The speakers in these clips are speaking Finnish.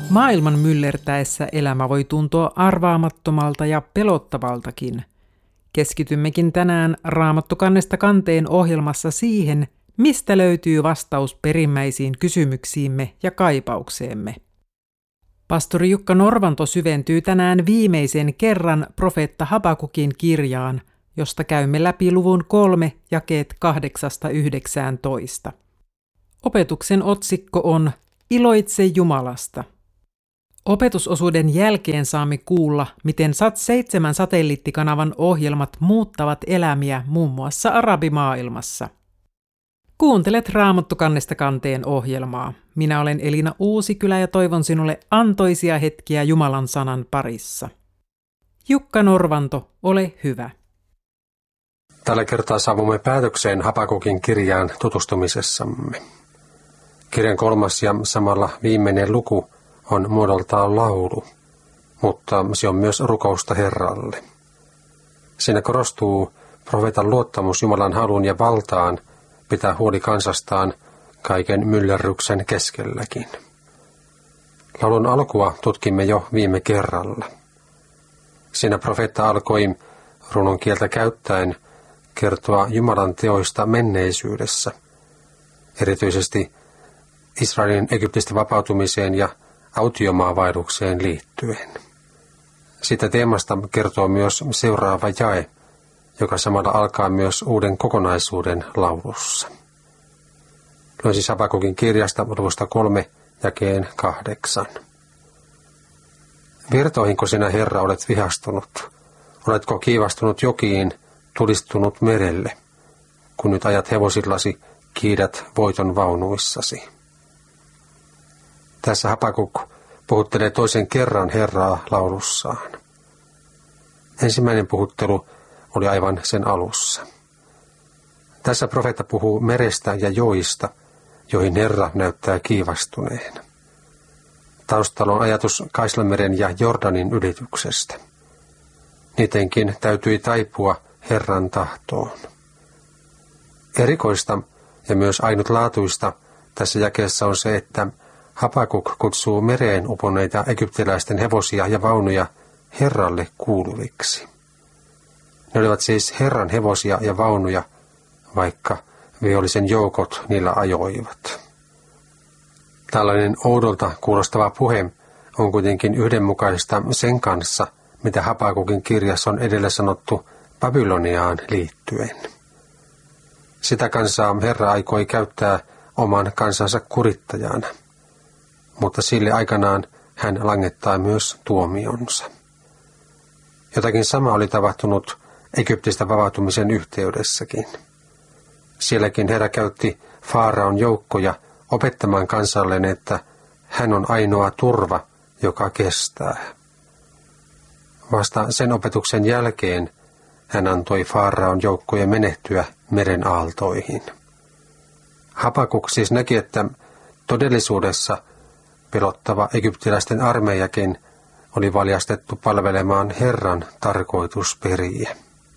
Maailman myllertäessä elämä voi tuntua arvaamattomalta ja pelottavaltakin. Keskitymmekin tänään Raamattu kannesta kanteen ohjelmassa siihen, mistä löytyy vastaus perimmäisiin kysymyksiimme ja kaipaukseemme. Pastori Jukka Norvanto syventyy tänään viimeisen kerran profeetta Habakukin kirjaan, josta käymme läpi luvun 3 jakeet 8–19. Opetuksen otsikko on Iloitse Jumalasta. Opetusosuuden jälkeen saamme kuulla, miten SAT-7 satelliittikanavan ohjelmat muuttavat elämiä muun muassa arabimaailmassa. Kuuntelet Raamattu kannesta kanteen ohjelmaa. Minä olen Elina Uusikylä ja toivon sinulle antoisia hetkiä Jumalan sanan parissa. Jukka Norvanto, ole hyvä. Tällä kertaa saavumme päätökseen Habakukin kirjaan tutustumisessamme. Kirjan 3. ja samalla viimeinen luku on muodoltaan laulu, mutta se on myös rukousta Herralle. Siinä korostuu profeetan luottamus Jumalan halun ja valtaan pitää huoli kansastaan kaiken myllerryksen keskelläkin. Laulun alkua tutkimme jo viime kerralla. Siinä profeetta alkoi runon kieltä käyttäen kertoa Jumalan teoista menneisyydessä, erityisesti Israelin Egyptistä vapautumiseen ja autiomaavaihdukseen liittyen. Sitä teemasta kertoo myös seuraava jae, joka samalla alkaa myös uuden kokonaisuuden laulussa. Luen siis Habakukin kirjasta luvusta 3 jakeen 8. Virtoihinko sinä, Herra, olet vihastunut? Oletko kiivastunut jokiin, tulistunut merelle, kun nyt ajat hevosillasi, kiidät voiton vaunuissasi? Tässä Habakuk puhuttelee toisen kerran Herraa laulussaan. Ensimmäinen puhuttelu oli aivan sen alussa. Tässä profeetta puhuu merestä ja joista, joihin Herra näyttää kiivastuneen. Taustalla on ajatus Kaislameren ja Jordanin ylityksestä. Niidenkin täytyi taipua Herran tahtoon. Erikoista ja myös ainutlaatuista tässä jakeessa on se, että Habakuk kutsuu mereen uponneita egyptiläisten hevosia ja vaunuja Herralle kuuluviksi. Ne olivat siis Herran hevosia ja vaunuja, vaikka vihollisen joukot niillä ajoivat. Tällainen oudolta kuulostava puhe on kuitenkin yhdenmukaista sen kanssa, mitä Habakukin kirjassa on edellä sanottu Babyloniaan liittyen. Sitä kansaa Herra aikoi käyttää oman kansansa kurittajana, mutta sille aikanaan hän langettaa myös tuomionsa. Jotakin sama oli tapahtunut Egyptistä vapautumisen yhteydessäkin. Sielläkin Herra käytti Faaraon joukkoja opettamaan kansalleen, että hän on ainoa turva, joka kestää. Vasta sen opetuksen jälkeen hän antoi Faaraon joukkojen menehtyä meren aaltoihin. Habakuk siis näki, että todellisuudessa pelottava egyptiläisten armeijakin oli valjastettu palvelemaan Herran tarkoitusperiä.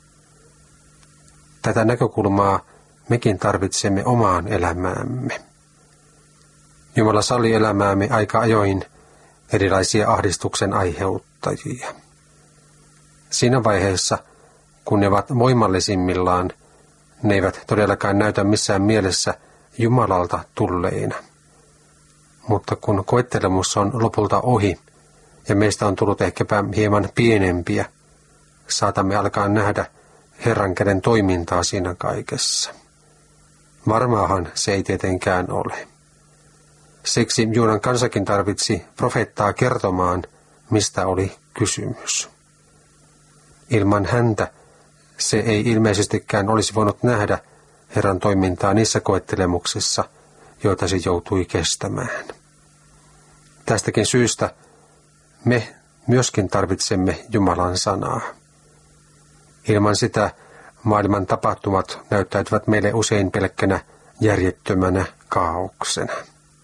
Tätä näkökulmaa mekin tarvitsemme omaan elämäämme. Jumala salli elämäämme aika ajoin erilaisia ahdistuksen aiheuttajia. Siinä vaiheessa, kun ne ovat voimallisimmillaan, ne eivät todellakaan näytä missään mielessä Jumalalta tulleina. Mutta kun koettelemus on lopulta ohi ja meistä on tullut ehkäpä hieman pienempiä, saatamme alkaa nähdä Herran käden toimintaa siinä kaikessa. Varmaahan se ei tietenkään ole. Siksi Juudan kansakin tarvitsi profeettaa kertomaan, mistä oli kysymys. Ilman häntä se ei ilmeisestikään olisi voinut nähdä Herran toimintaa niissä koettelemuksissa, joita se joutui kestämään. Tästäkin syystä me myöskin tarvitsemme Jumalan sanaa. Ilman sitä maailman tapahtumat näyttäytyvät meille usein pelkkänä järjettömänä kaaoksena.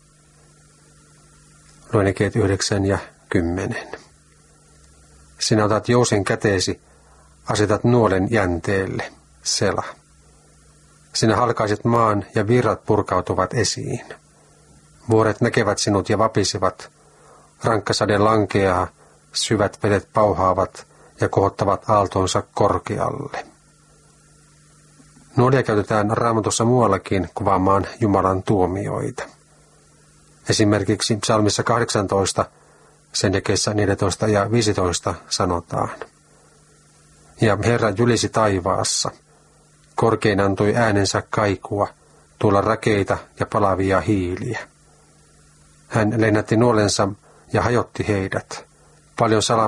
Luen jakeet 9 ja 10. Sinä otat jousen käteesi, asetat nuolen jänteelle, Sela. Sinä halkaiset maan ja virrat purkautuvat esiin. Vuoret näkevät sinut ja vapisevat. Rankkasade lankeaa, syvät vedet pauhaavat ja kohottavat aaltonsa korkealle. Nuolia käytetään Raamatussa muuallakin kuvaamaan Jumalan tuomioita. Esimerkiksi psalmissa 18, sen jakeissa 14 ja 15 sanotaan. Ja Herra jylisi taivaassa. Korkein antoi äänensä kaikua, tuolla rakeita ja palavia hiiliä. Hän lennätti nuolensa ja hajotti heidät. Paljon